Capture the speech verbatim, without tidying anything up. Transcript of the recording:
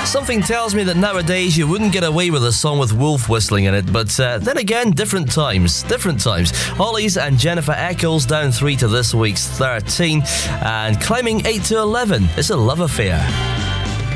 Something tells me that nowadays you wouldn't get away with a song with wolf whistling in it, but uh, then again, different times, different times. Hollies and Jennifer Eccles down three to this week's thirteen, and climbing eight to eleven. It's a love affair.